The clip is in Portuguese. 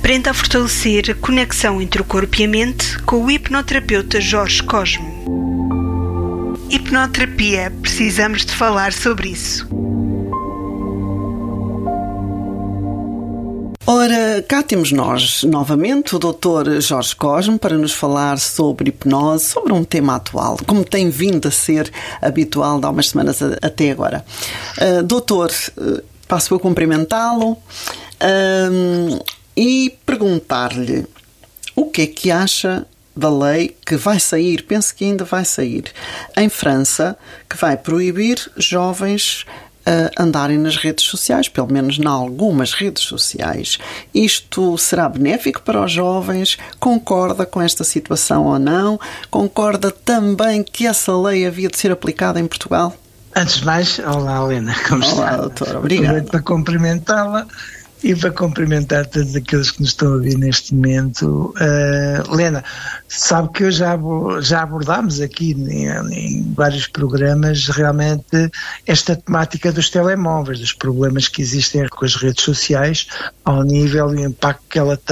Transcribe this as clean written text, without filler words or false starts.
Aprenda a fortalecer a conexão entre o corpo e a mente com o hipnoterapeuta Jorge Cosme. Hipnoterapia, precisamos de falar sobre isso. Ora, cá temos nós, novamente, o Dr. Jorge Cosme para nos falar sobre hipnose, sobre um tema atual, como tem vindo a ser habitual de há umas semanas até agora. Doutor, passo a cumprimentá-lo e perguntar-lhe o que é que acha da lei que vai sair, penso que ainda vai sair, em França, que vai proibir jovens andarem nas redes sociais, pelo menos em algumas redes sociais. Isto será benéfico para os jovens? Concorda com esta situação ou não? Concorda também que essa lei havia de ser aplicada em Portugal? Antes de mais, olá Helena, como está? Olá, doutora, obrigado. Aproveito para cumprimentá-la e para cumprimentar todos aqueles que nos estão a ouvir neste momento. Helena, sabe que já abordámos aqui em vários programas realmente esta temática dos telemóveis, dos problemas que existem com as redes sociais, ao nível e o impacto que ela tem